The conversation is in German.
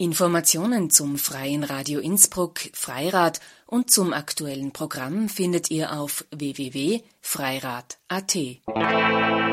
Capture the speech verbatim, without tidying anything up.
Informationen zum Freien Radio Innsbruck Freirad und zum aktuellen Programm findet ihr auf w w w punkt freirad punkt a t.